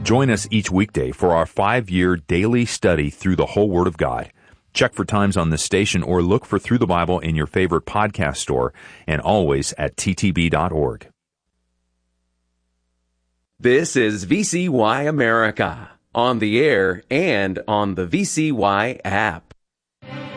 Join us each weekday for our 5-year daily study through the whole Word of God. Check for times on this station or look for Through the Bible in your favorite podcast store and always at ttb.org. This is VCY America, on the air and on the VCY app.